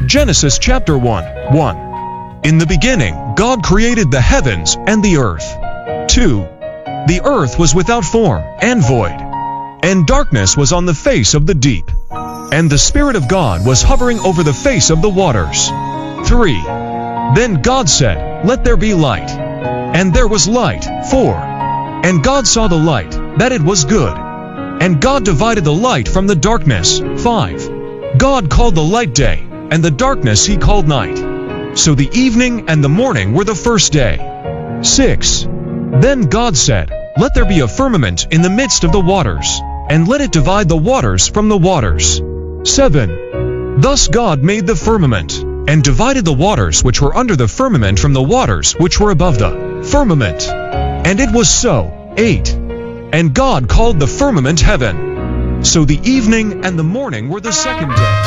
Genesis chapter 1. In the beginning, God created the heavens and the earth. 2. The earth was without form and void, and darkness was on the face of the deep. And the Spirit of God was hovering over the face of the waters. 3. Then God said, "Let there be light." And there was light. 4. And God saw the light, that it was good. And God divided the light from the darkness. 5. God called the light day, and the darkness he called night. So the evening and the morning were the first day. 6. Then God said, "Let there be a firmament in the midst of the waters, and let it divide the waters from the waters." 7. Thus God made the firmament, and divided the waters which were under the firmament from the waters which were above the firmament. And it was so. 8. And God called the firmament heaven. So the evening and the morning were the second day.